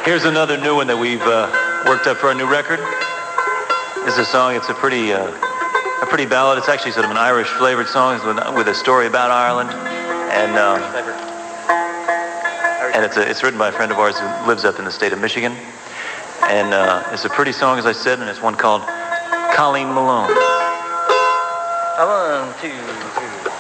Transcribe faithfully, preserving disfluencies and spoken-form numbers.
Here's another new one that we've uh, worked up for our new record. This is a song. It's a pretty, uh, a pretty ballad. It's actually sort of an Irish flavored song with, with a story about Ireland, and um, and it's a, it's written by a friend of ours who lives up in the state of Michigan, and uh, it's a pretty song, as I said, and it's one called Colleen Malone. One, two, three.